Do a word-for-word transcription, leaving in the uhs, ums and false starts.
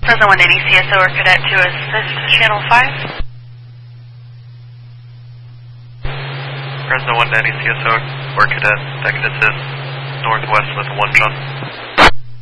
Fresno one eighty C S O or Cadet to assist Channel five. Fresno one ninety C S O or Cadet, that can assist northwest with one John.